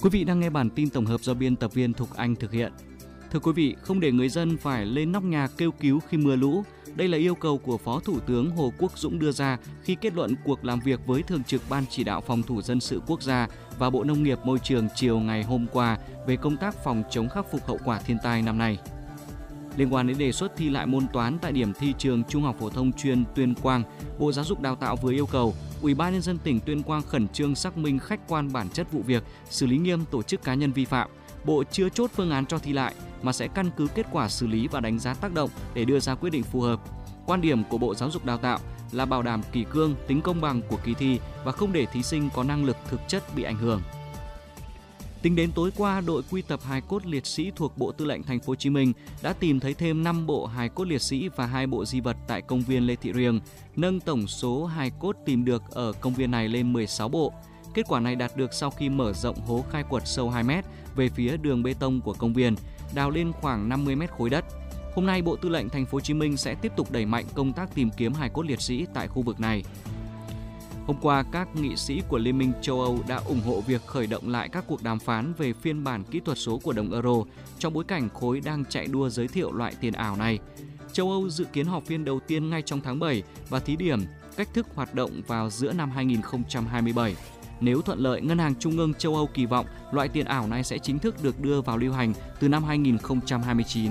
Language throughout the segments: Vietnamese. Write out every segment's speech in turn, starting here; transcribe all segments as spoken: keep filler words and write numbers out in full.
Quý vị đang nghe bản tin tổng hợp do biên tập viên Thục Anh thực hiện. Thưa quý vị, không để người dân phải lên nóc nhà kêu cứu khi mưa lũ. Đây là yêu cầu của Phó Thủ tướng Hồ Quốc Dũng đưa ra khi kết luận cuộc làm việc với Thường trực Ban Chỉ đạo Phòng thủ dân sự quốc gia và Bộ Nông nghiệp Môi trường chiều ngày hôm qua về công tác phòng chống khắc phục hậu quả thiên tai năm nay. Liên quan đến đề xuất thi lại môn toán tại điểm thi trường Trung học phổ thông chuyên Tuyên Quang, Bộ Giáo dục Đào tạo vừa yêu cầu Ủy ban Nhân dân tỉnh Tuyên Quang khẩn trương xác minh khách quan bản chất vụ việc, xử lý nghiêm tổ chức cá nhân vi phạm. Bộ chưa chốt phương án cho thi lại mà sẽ căn cứ kết quả xử lý và đánh giá tác động để đưa ra quyết định phù hợp. Quan điểm của Bộ Giáo dục Đào tạo là bảo đảm kỷ cương, tính công bằng của kỳ thi và không để thí sinh có năng lực thực chất bị ảnh hưởng. Tính đến tối qua, đội quy tập hài cốt liệt sĩ thuộc Bộ Tư lệnh Thành phố Hồ Chí Minh đã tìm thấy thêm năm bộ hài cốt liệt sĩ và hai bộ di vật tại công viên Lê Thị Riêng, nâng tổng số hài cốt tìm được ở công viên này lên mười sáu bộ. Kết quả này đạt được sau khi mở rộng hố khai quật sâu hai mét về phía đường bê tông của công viên, đào lên khoảng năm mươi mét khối đất. Hôm nay, Bộ Tư lệnh Thành phố Hồ Chí Minh sẽ tiếp tục đẩy mạnh công tác tìm kiếm hài cốt liệt sĩ tại khu vực này. Hôm qua, các nghị sĩ của Liên minh châu Âu đã ủng hộ việc khởi động lại các cuộc đàm phán về phiên bản kỹ thuật số của đồng euro trong bối cảnh khối đang chạy đua giới thiệu loại tiền ảo này. Châu Âu dự kiến họp phiên đầu tiên ngay trong tháng bảy và thí điểm cách thức hoạt động vào giữa năm hai nghìn không trăm hai mươi bảy. Nếu thuận lợi, Ngân hàng Trung ương châu Âu kỳ vọng loại tiền ảo này sẽ chính thức được đưa vào lưu hành từ năm hai nghìn không trăm hai mươi chín.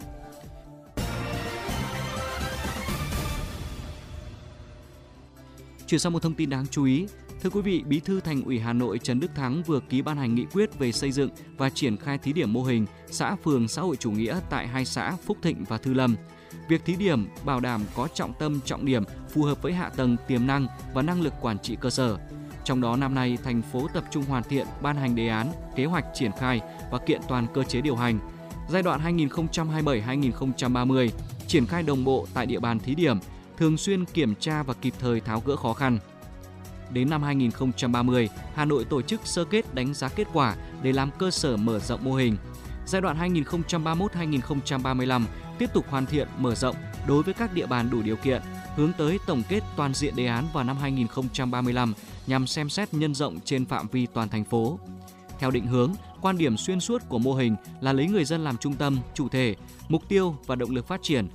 Chuyển sang một thông tin đáng chú ý. Thưa quý vị, Bí thư Thành ủy Hà Nội Trần Đức Thắng vừa ký ban hành nghị quyết về xây dựng và triển khai thí điểm mô hình xã phường xã hội chủ nghĩa tại hai xã Phúc Thịnh và Thư Lâm. Việc thí điểm bảo đảm có trọng tâm trọng điểm phù hợp với hạ tầng tiềm năng và năng lực quản trị cơ sở. Trong đó năm nay, thành phố tập trung hoàn thiện ban hành đề án, kế hoạch triển khai và kiện toàn cơ chế điều hành. Giai đoạn hai nghìn không trăm hai mươi bảy đến hai nghìn không trăm ba mươi, triển khai đồng bộ tại địa bàn thí điểm, thường xuyên kiểm tra và kịp thời tháo gỡ khó khăn. Đến năm hai nghìn không trăm ba mươi, Hà Nội tổ chức sơ kết đánh giá kết quả để làm cơ sở mở rộng mô hình. Giai đoạn hai nghìn không trăm ba mươi mốt đến hai nghìn không trăm ba mươi lăm tiếp tục hoàn thiện mở rộng đối với các địa bàn đủ điều kiện, hướng tới tổng kết toàn diện đề án vào năm hai nghìn không trăm ba mươi lăm nhằm xem xét nhân rộng trên phạm vi toàn thành phố. Theo định hướng, quan điểm xuyên suốt của mô hình là lấy người dân làm trung tâm, chủ thể, mục tiêu và động lực phát triển